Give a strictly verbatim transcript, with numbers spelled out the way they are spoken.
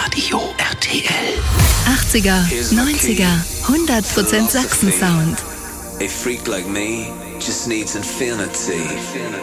Radio R T L. achtziger, neunziger, hundert Prozent Sachsen-Sound. A freak like me just needs infinity.